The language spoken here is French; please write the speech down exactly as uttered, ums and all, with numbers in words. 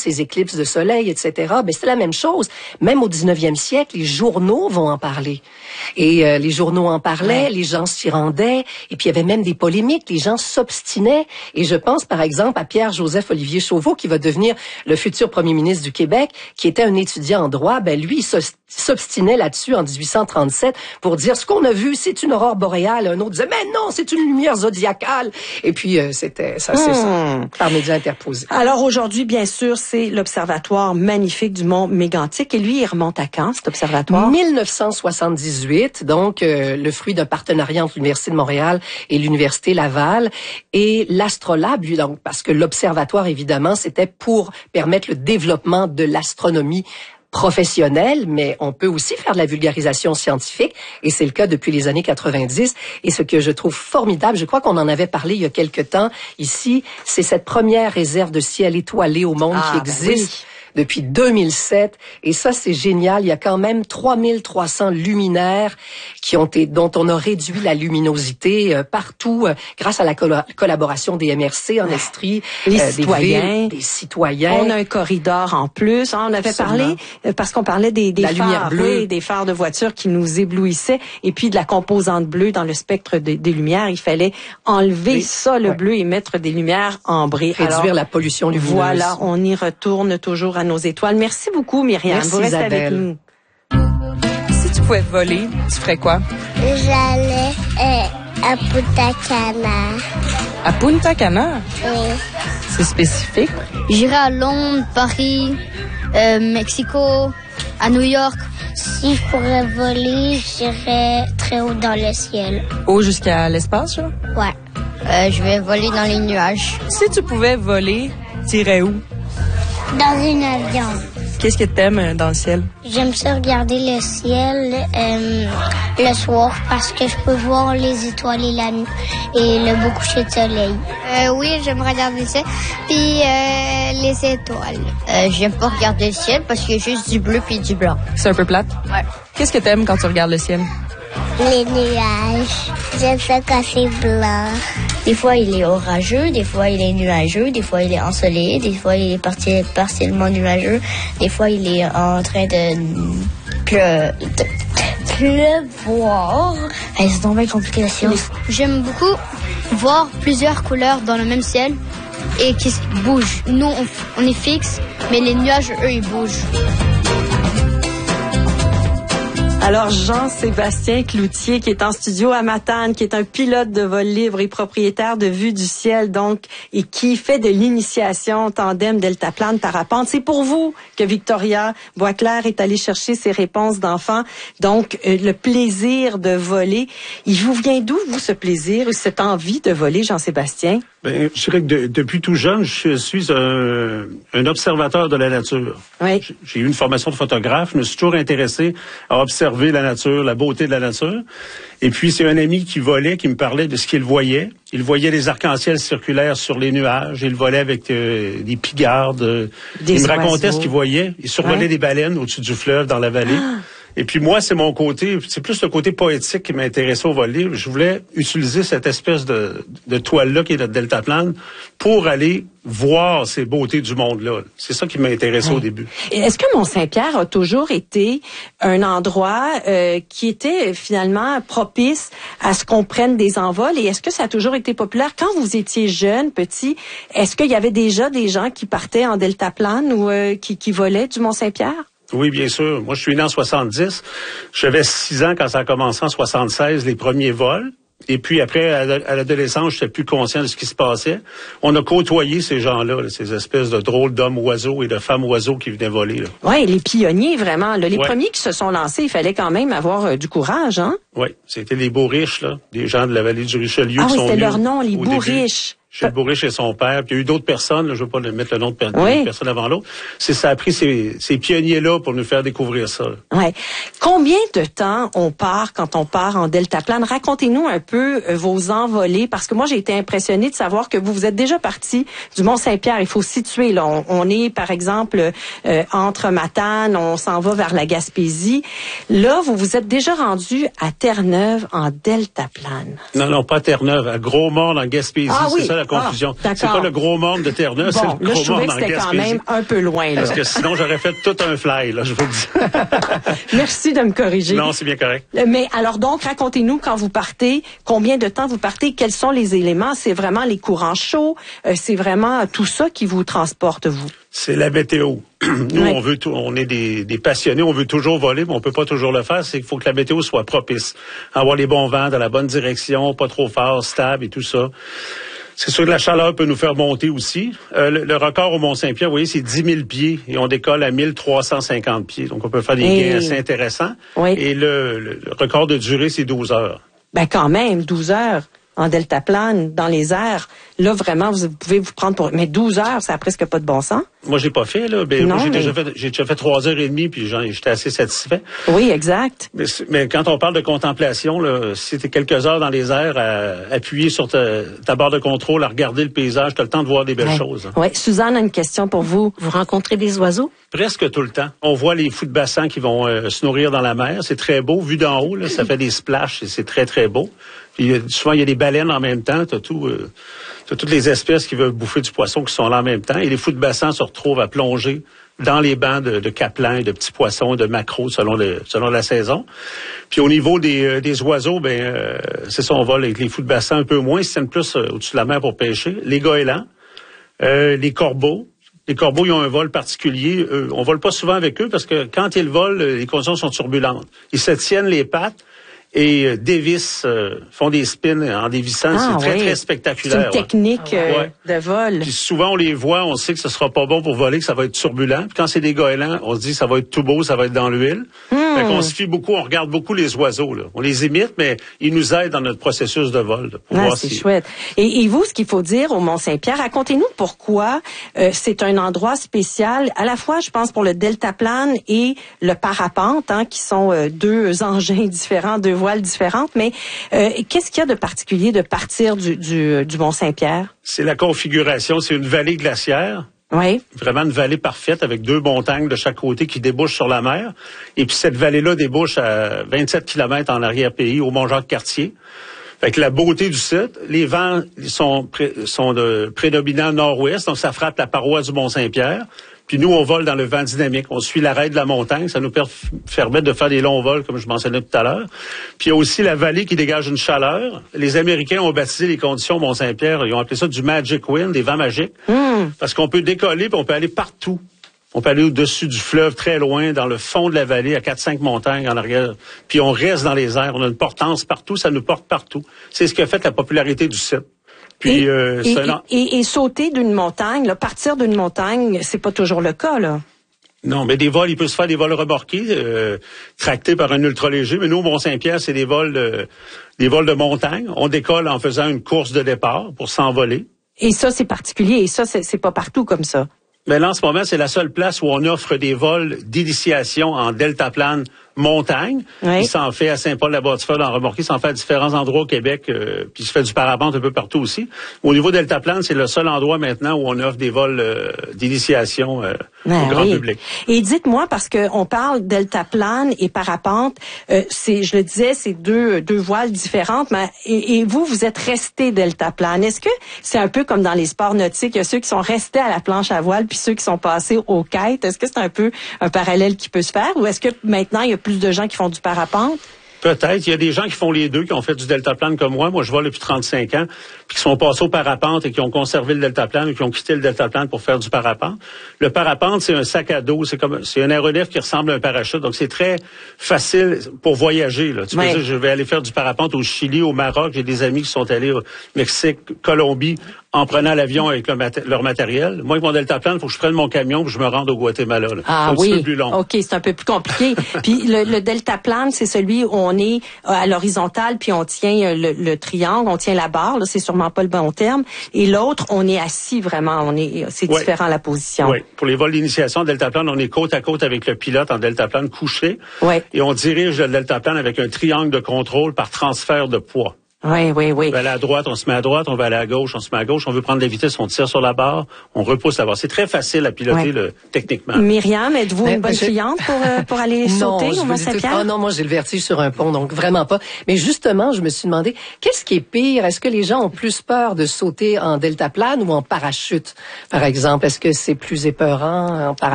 ces éclipses de soleil, et cetera. Ben, c'est la même chose. Même au dix-neuvième siècle, les journaux vont en parler. Et euh, les journaux en parlaient, ouais. Les gens s'y rendaient, et puis il y avait même des polémiques, les gens s'obstinaient. Et je pense par exemple à Pierre-Joseph Olivier Chauveau, qui va devenir le futur premier ministre du Québec, qui était un étudiant en droit. Ben lui, il s'obstinait là-dessus en dix-huit cent trente-sept pour dire ce qu'on a vu, c'est une aurore boréale. Un autre disait, mais non, c'est une lumière zodiacale. Et puis euh, c'était ça, c'est hmm. ça, par médias interposés. Alors aujourd'hui, bien sûr, c'est l'observatoire magnifique du mont Mégantic. Et lui, il remonte à quand, cet observatoire? mille neuf cent soixante-dix-huit, donc euh, le fruit d'un partenariat entre l'Université de Montréal et l'Université Laval. Et l'Astrolabe, lui, donc, parce que l'observatoire, évidemment, c'était pour permettre le développement de l'astronomie professionnelle, mais on peut aussi faire de la vulgarisation scientifique, et c'est le cas depuis les années quatre-vingt-dix. Et ce que je trouve formidable, je crois qu'on en avait parlé il y a quelque temps ici, c'est cette première réserve de ciel étoilé au monde ah, qui existe. Ben oui. Depuis deux mille sept, et ça c'est génial, il y a quand même trois mille trois cents luminaires qui ont été, dont on a réduit la luminosité euh, partout euh, grâce à la col- collaboration des M R C en Estrie, les euh, citoyens, des, villes, des citoyens. On a un corridor en plus, hein, on avait Absolument. parlé euh, parce qu'on parlait des, des la phares, lumière bleue. Oui, des phares de voitures qui nous éblouissaient, et puis de la composante bleue dans le spectre de, des lumières, il fallait enlever oui. ça le ouais. bleu et mettre des lumières ambrées. Réduire Alors, la pollution lumineuse. Voilà, on y retourne toujours à nos étoiles. Merci beaucoup, Myriam. Merci, Vous restez Isabelle. avec nous. Si tu pouvais voler, tu ferais quoi? J'allais euh, à Punta Cana. À Punta Cana? Oui. C'est spécifique. J'irais à Londres, Paris, euh, Mexico, à New York. Si je pourrais voler, j'irais très haut dans le ciel. Haut jusqu'à l'espace, genre? Ouais. Euh, je vais voler dans les nuages. Si tu pouvais voler, t'irais où? Dans un avion. Qu'est-ce que t'aimes dans le ciel? J'aime ça regarder le ciel euh, le soir parce que je peux voir les étoiles et, la, et le beau coucher de soleil. Euh, oui, j'aime regarder le ciel, puis euh, les étoiles. Euh, j'aime pas regarder le ciel parce qu'il y a juste du bleu puis du blanc. C'est un peu plate? Ouais. Qu'est-ce que t'aimes quand tu regardes le ciel? Les nuages. J'aime ça quand c'est blanc. Des fois, il est orageux, des fois, il est nuageux, des fois, il est ensoleillé, des fois, il est parti- partiellement nuageux, des fois, il est en train de, pleu- de pleuvoir. Hey, c'est donc bien compliqué la science. J'aime beaucoup voir plusieurs couleurs dans le même ciel et qui bougent. Nous, on, on est fixe, mais les nuages, eux, ils bougent. Alors, Jean-Sébastien Cloutier, qui est en studio à Matane, qui est un pilote de vol libre et propriétaire de Vue du ciel, donc, et qui fait de l'initiation tandem deltaplane parapente. C'est pour vous que Victoria Boisclair est allée chercher ses réponses d'enfants. Donc, euh, le plaisir de voler. Il vous vient d'où, vous, ce plaisir, cette envie de voler, Jean-Sébastien? Ben, je dirais que de, depuis tout jeune, je suis un, un observateur de la nature. Oui. J'ai eu une formation de photographe, je me suis toujours intéressé à observer la nature, la beauté de la nature. Et puis, c'est un ami qui volait, qui me parlait de ce qu'il voyait. Il voyait les arcs-en-ciel circulaires sur les nuages. Il volait avec euh, des pigardes. Des il me racontait oiseaux. Ce qu'il voyait. Il survolait ouais. des baleines au-dessus du fleuve dans la vallée. Ah. Et puis moi, c'est mon côté, c'est plus le côté poétique qui m'intéressait au vol libre. Je voulais utiliser cette espèce de, de toile-là qui est notre deltaplane pour aller voir ces beautés du monde-là. C'est ça qui m'a intéressé ouais. au début. Est-ce que Mont-Saint-Pierre a toujours été un endroit euh, qui était finalement propice à ce qu'on prenne des envols? Et est-ce que ça a toujours été populaire? Quand vous étiez jeune, petit, est-ce qu'il y avait déjà des gens qui partaient en deltaplane ou euh, qui, qui volaient du Mont-Saint-Pierre? Oui, bien sûr. Moi, je suis né en soixante-dix. J'avais six ans quand ça a commencé en soixante-seize, les premiers vols. Et puis après, à l'adolescence, j'étais plus conscient de ce qui se passait. On a côtoyé ces gens-là, là, ces espèces de drôles d'hommes-oiseaux et de femmes-oiseaux qui venaient voler. Oui, les pionniers, vraiment. Là, les ouais. premiers qui se sont lancés, il fallait quand même avoir euh, du courage, hein? Oui, c'était les Beaux-Riches, là, des gens de la vallée du Richelieu ah, qui oui, sont c'était venus leur nom, les Beaux-Riches. Chez Bourriche et son père. Puis il y a eu d'autres personnes, là, je ne veux pas mettre le nom de per- oui. personne avant l'autre. C'est ça a pris ces, ces pionniers-là pour nous faire découvrir ça. Ouais. Combien de temps on part quand on part en deltaplane? Racontez-nous un peu euh, vos envolées, parce que moi, j'ai été impressionnée de savoir que vous vous êtes déjà parti du Mont-Saint-Pierre. Il faut situer, là. On, on est, par exemple, euh, entre Matane, on s'en va vers la Gaspésie. Là, vous vous êtes déjà rendu à Terre-Neuve en deltaplane. Non, non, pas à Terre-Neuve, à Gros-Morne, en Gaspésie. Ah, oui. C'est ça la confusion. Ah, c'est pas le gros monde de Terre-Neuve, bon, c'est le là, gros je trouvais monde que en c'était Gaspésie. quand même un peu loin, là. Parce que sinon, j'aurais fait tout un fly, là, je vous le dis. Merci de me corriger. Non, c'est bien correct. Mais alors donc, racontez-nous quand vous partez, combien de temps vous partez, quels sont les éléments? C'est vraiment les courants chauds, euh, c'est vraiment tout ça qui vous transporte, vous? C'est la météo. Nous, oui. on veut, tout, on est des, des passionnés, on veut toujours voler, mais on peut pas toujours le faire. C'est qu'il faut que la météo soit propice, avoir les bons vents dans la bonne direction, pas trop fort, stable et tout ça. C'est sûr que la chaleur peut nous faire monter aussi. Euh, le, le record au Mont-Saint-Pierre, vous voyez, c'est dix mille pieds et on décolle à mille trois cent cinquante pieds. Donc, on peut faire des et... gains assez intéressants. Oui. Et le, le, le record de durée, c'est douze heures. Ben quand même, douze heures en deltaplane, dans les airs. Là, vraiment, vous pouvez vous prendre pour... Mais douze heures, ça n'a presque pas de bon sens. Moi, j'ai pas fait, là. Ben, non, moi, j'ai, mais... déjà fait, j'ai déjà fait trois heures et demie, puis j'étais assez satisfait. Oui, exact. Mais, mais quand on parle de contemplation, là, si t'es quelques heures dans les airs, à, appuyer sur ta, ta barre de contrôle, à regarder le paysage, t'as le temps de voir des belles ouais. choses. Hein. Oui. Suzanne a une question pour vous. Vous rencontrez des oiseaux? Presque tout le temps. On voit les fous de bassin qui vont euh, se nourrir dans la mer. C'est très beau. Vu d'en haut, là, ça fait des splashs et c'est très, très beau. Puis souvent, il y a des baleines en même temps. T'as tout... Euh, T'as toutes les espèces qui veulent bouffer du poisson qui sont là en même temps. Et les fous de bassin se retrouvent à plonger dans les bancs de, de capelins, de petits poissons, de maquereaux selon le, selon la saison. Puis au niveau des, euh, des oiseaux, ben euh, c'est ça, on vole avec les fous de bassin un peu moins. Ils se tiennent plus euh, au-dessus de la mer pour pêcher. Les goélands, euh, les corbeaux. Les corbeaux, ils ont un vol particulier. Euh, on vole pas souvent avec eux parce que quand ils volent, les conditions sont turbulentes. Ils se tiennent les pattes et euh, dévissent, euh, font des spins en dévissant. Ah, c'est très, oui. très spectaculaire. C'est une technique ouais. euh, ouais. de vol. Puis souvent, on les voit, on sait que ce sera pas bon pour voler, que ça va être turbulent. Puis quand c'est des goélands, on se dit que ça va être tout beau, ça va être dans l'huile. Hmm. Fait qu'on se fie beaucoup, on regarde beaucoup les oiseaux. Là. On les imite, mais ils nous aident dans notre processus de vol. Là, pour ah, voir c'est si... chouette. Et, et vous, ce qu'il faut dire au Mont-Saint-Pierre, racontez-nous pourquoi euh, c'est un endroit spécial, à la fois, je pense, pour le deltaplane et le parapente, hein, qui sont euh, deux engins différents, deux voiles différentes. Mais euh, qu'est-ce qu'il y a de particulier de partir du, du, du Mont-Saint-Pierre? C'est la configuration, c'est une vallée glaciaire. Oui. Vraiment une vallée parfaite avec deux montagnes de chaque côté qui débouchent sur la mer. Et puis cette vallée-là débouche à vingt-sept kilomètres en arrière-pays, au Mont-Jacques-Cartier. Fait que la beauté du site, les vents sont, pré, sont de prédominants nord-ouest, donc ça frappe la paroi du Mont-Saint-Pierre. Puis nous, on vole dans le vent dynamique. On suit l'arrêt de la montagne. Ça nous permet de faire des longs vols, comme je mentionnais tout à l'heure. Puis il y a aussi la vallée qui dégage une chaleur. Les Américains ont baptisé les conditions au Mont-Saint-Pierre. Ils ont appelé ça du Magic Wind, des vents magiques. Mm. Parce qu'on peut décoller puis on peut aller partout. On peut aller au-dessus du fleuve, très loin, dans le fond de la vallée, à quatre cinq montagnes en arrière. Puis on reste dans les airs. On a une portance partout. Ça nous porte partout. C'est ce qui a fait la popularité du site. Puis, et, euh, et, et, et sauter d'une montagne, là, partir d'une montagne, c'est pas toujours le cas, là. Non, mais des vols, il peut se faire des vols remorqués, euh, tractés par un ultra-léger. Mais nous, au Mont-Saint-Pierre, c'est des vols, euh, des vols de montagne. On décolle en faisant une course de départ pour s'envoler. Et ça, c'est particulier. Et ça, c'est, c'est pas partout comme ça. Mais là, en ce moment, c'est la seule place où on offre des vols d'initiation en deltaplane montagne. Oui. Il s'en fait à Saint-Paul-la-Bâtie-Feu, dans Remorqué, il s'en fait à différents endroits au Québec, euh, puis il se fait du parapente un peu partout aussi. Au niveau deltaplane, c'est le seul endroit maintenant où on offre des vols euh, d'initiation euh, ben au grand oui. public. Et dites-moi, parce que on parle deltaplane et parapente, euh, c'est, je le disais, c'est deux deux voiles différentes, mais et, et vous, vous êtes resté deltaplane. Est-ce que c'est un peu comme dans les sports nautiques, il y a ceux qui sont restés à la planche à voile, puis ceux qui sont passés aux kites? Est-ce que c'est un peu un parallèle qui peut se faire, ou est-ce que maintenant il y a plus de gens qui font du parapente? Peut-être. Il y a des gens qui font les deux, qui ont fait du deltaplane comme moi. Moi, je vole depuis trente-cinq ans, puis qui sont passés au parapente et qui ont conservé le deltaplane et qui ont quitté le deltaplane pour faire du parapente. Le parapente, c'est un sac à dos. C'est comme, c'est un aéronef qui ressemble à un parachute. Donc, c'est très facile pour voyager, là. Tu ouais. peux dire, je vais aller faire du parapente au Chili, au Maroc. J'ai des amis qui sont allés au Mexique, Colombie, en prenant l'avion avec leur, mat- leur matériel. Moi, avec mon deltaplane, il faut que je prenne mon camion et je me rende au Guatemala, là. Ah c'est un oui. petit peu plus long. OK, c'est un peu plus compliqué. Puis le, le deltaplane, c'est celui où on est à l'horizontale, puis on tient le, le triangle, on tient la barre, là, c'est sûrement pas le bon terme. Et l'autre, on est assis vraiment, on est, c'est ouais. différent la position. Oui. Pour les vols d'initiation en deltaplane, on est côte à côte avec le pilote en deltaplane couché. Ouais. Et on dirige le deltaplane avec un triangle de contrôle par transfert de poids. Oui, oui, oui. On va aller à droite, on se met à droite, on va aller à gauche, on se met à gauche, on veut prendre la vitesse, on tire sur la barre, on repousse la barre. C'est très facile à piloter Ouais. le, techniquement. Myriam, êtes-vous Ben, une bonne je- cliente pour, euh, pour aller Non, sauter je au vous dis tout- Mont-Saint-Pierre? Ah non, moi j'ai le vertige sur un pont, donc vraiment pas. Mais justement, je me suis demandé, qu'est-ce qui est pire? Est-ce que les gens ont plus peur de sauter en deltaplane ou en parachute, par exemple? Est-ce que c'est plus épeurant en parachute?